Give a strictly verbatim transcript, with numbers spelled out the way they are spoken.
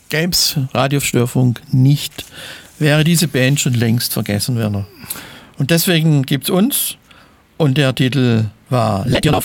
Gäb's Radio Störfunk nicht, wäre diese Band schon längst vergessen, Werner. Und deswegen gibt's uns und der Titel war Let Your Love